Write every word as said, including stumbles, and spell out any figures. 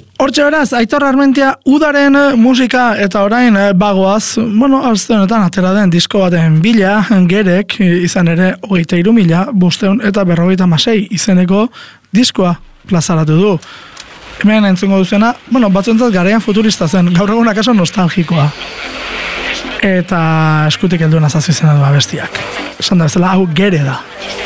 Hortxe beraz, Aitor Armentia udaren musika eta orain bagoaz, bueno, aste honetan atera den disko baten bila, gerek, izan ere, hogeita hiru mila, bosteun eta berrogeita hamasei izeneko diskoa plazaratu du. Hemen entzungo duzena, bueno, batzuentzat garaian futurista zen, gaur egun akaso nostalgikoa. Eta eskutik helduena zazu izena du abestiak. Esan da bezala, hau gere da.